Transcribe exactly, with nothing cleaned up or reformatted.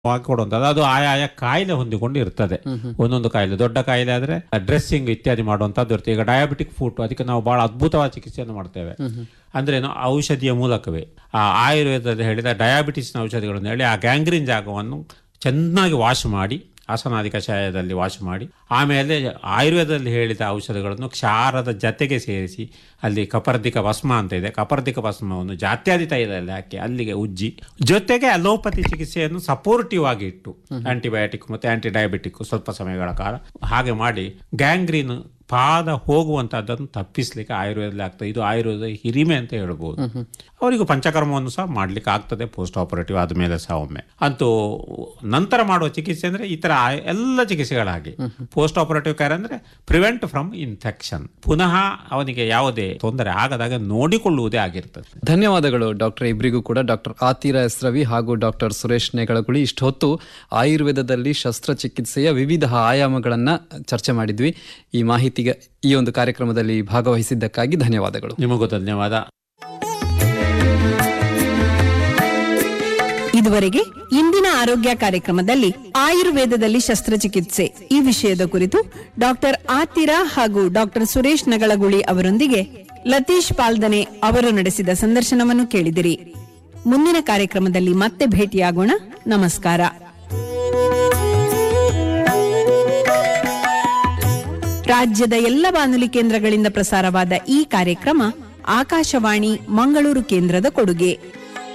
ಕೊಡುವಂಥದ್ದು ಅದು ಆಯಾ ಆಯಾ ಕಾಯಿಲೆ ಹೊಂದಿಕೊಂಡು ಇರ್ತದೆ. ಒಂದೊಂದು ಕಾಯಿಲೆ, ದೊಡ್ಡ ಕಾಯಿಲೆ ಆದ್ರೆ ಡ್ರೆಸ್ಸಿಂಗ್ ಇತ್ಯಾದಿ ಮಾಡುವಂತದ್ದು ಇರ್ತದೆ. ಈಗ ಡಯಾಬಿಟಿಕ್ ಫುಡ್, ಅದಕ್ಕೆ ನಾವು ಬಹಳ ಅದ್ಭುತವಾದ ಚಿಕಿತ್ಸೆಯನ್ನು ಮಾಡ್ತೇವೆ. ಅಂದ್ರೆ ಔಷಧಿಯ ಮೂಲಕವೇ ಆ ಆಯುರ್ವೇದದಲ್ಲಿ ಹೇಳಿದ ಡಯಾಬಿಟಿಸ್ನ ಔಷಧಿಗಳನ್ನು ಹೇಳಿ ಆ ಗ್ಯಾಂಗ್ರೀನ್ ಜಾಗವನ್ನು ಚೆನ್ನಾಗಿ ವಾಶ್ ಮಾಡಿ, ಆಸನಾದಿ ಕಷಾಯದಲ್ಲಿ ವಾಶ್ ಮಾಡಿ, ಆಮೇಲೆ ಆಯುರ್ವೇದದಲ್ಲಿ ಹೇಳಿದ ಔಷಧಗಳನ್ನು ಕ್ಷಾರದ ಜತೆಗೆ ಸೇರಿಸಿ, ಅಲ್ಲಿ ಕಪರ್ದಿಕ ಭಸ್ಮ ಅಂತ ಇದೆ, ಕಪರ್ದಿಕ ಭಸ್ಮವನ್ನು ಜಾತ್ಯಾದಿ ತೈಲದಲ್ಲಿ ಹಾಕಿ ಅಲ್ಲಿಗೆ ಉಜ್ಜಿ, ಜೊತೆಗೆ ಅಲೋಪತಿ ಚಿಕಿತ್ಸೆಯನ್ನು ಸಪೋರ್ಟಿವ್ ಆಗಿ ಇಟ್ಟು ಆಂಟಿಬಯೋಟಿಕ್ ಮತ್ತೆ ಆಂಟಿ ಡಯಾಬಿಟಿಕ್ ಸ್ವಲ್ಪ ಸಮಯಗಳ ಕಾಲ ಹಾಗೆ ಮಾಡಿ ಗ್ಯಾಂಗ್ರೀನ್ ಪಾದ ಹೋಗುವಂತಹದ್ದನ್ನು ತಪ್ಪಿಸ್ಲಿಕ್ಕೆ ಆಯುರ್ವೇದದಲ್ಲಿ ಆಗ್ತದೆ. ಇದು ಆಯುರ್ವೇದ ಹಿರಿಮೆ ಅಂತ ಹೇಳ್ಬೋದು. ಅವರಿಗೂ ಪಂಚಕರ್ಮವನ್ನು ಸಹ ಮಾಡ್ಲಿಕ್ಕೆ ಆಗ್ತದೆ ಪೋಸ್ಟ್ ಆಪರೇಟಿವ್ ಆದ್ಮೇಲೆ ಸಹ ಒಮ್ಮೆ. ಅಂತೂ ನಂತರ ಮಾಡುವ ಚಿಕಿತ್ಸೆ ಅಂದ್ರೆ ಈ ತರ ಎಲ್ಲ ಚಿಕಿತ್ಸೆಗಳಾಗಿ ಪೋಸ್ಟ್ ಆಪರೇಟಿವ್ ಕೇರ್ ಅಂದ್ರೆ ಪ್ರಿವೆಂಟ್ ಫ್ರಮ್ ಇನ್ಫೆಕ್ಷನ್, ಪುನಃ ಅವನಿಗೆ ಯಾವುದೇ ತೊಂದರೆ ಆಗದಾಗ ನೋಡಿಕೊಳ್ಳುವುದೇ ಆಗಿರ್ತದೆ. ಧನ್ಯವಾದಗಳು ಡಾಕ್ಟರ್ ಇಬ್ಬರಿಗೂ ಕೂಡ. ಡಾಕ್ಟರ್ ಆತಿರ ಎಸ್ ರವಿ ಹಾಗೂ ಡಾಕ್ಟರ್ ಸುರೇಶ್ ನೇಗಳಗುಳಿ ಇಷ್ಟೊತ್ತು ಆಯುರ್ವೇದದಲ್ಲಿ ಶಸ್ತ್ರಚಿಕಿತ್ಸೆಯ ವಿವಿಧ ಆಯಾಮಗಳನ್ನ ಚರ್ಚೆ ಮಾಡಿದ್ವಿ. ಈ ಮಾಹಿತಿ ಈ ಒಂದು ಕಾರ್ಯಕ್ರಮದಲ್ಲಿ ಭಾಗವಹಿಸಿದ್ದಕ್ಕಾಗಿ ಧನ್ಯವಾದಗಳು. ನಿಮಗೂ ಧನ್ಯವಾದ. ಇದುವರೆಗೆ ಇಂದಿನ ಆರೋಗ್ಯ ಕಾರ್ಯಕ್ರಮದಲ್ಲಿ ಆಯುರ್ವೇದದಲ್ಲಿ ಶಸ್ತ್ರಚಿಕಿತ್ಸೆ ಈ ವಿಷಯದ ಕುರಿತು ಡಾಕ್ಟರ್ ಆತಿರಾ ಹಾಗೂ ಡಾಕ್ಟರ್ ಸುರೇಶ್ ನಗಳಗುಳಿ ಅವರೊಂದಿಗೆ ಲತೀಶ್ ಪಾಲ್ದನೆ ಅವರು ನಡೆಸಿದ ಸಂದರ್ಶನವನ್ನು ಕೇಳಿದಿರಿ. ಮುಂದಿನ ಕಾರ್ಯಕ್ರಮದಲ್ಲಿ ಮತ್ತೆ ಭೇಟಿಯಾಗೋಣ. ನಮಸ್ಕಾರ. ರಾಜ್ಯದ ಎಲ್ಲ ಬಾನುಲಿ ಕೇಂದ್ರಗಳಿಂದ ಪ್ರಸಾರವಾದ ಈ ಕಾರ್ಯಕ್ರಮ ಆಕಾಶವಾಣಿ ಮಂಗಳೂರು ಕೇಂದ್ರದ ಕೊಡುಗೆ.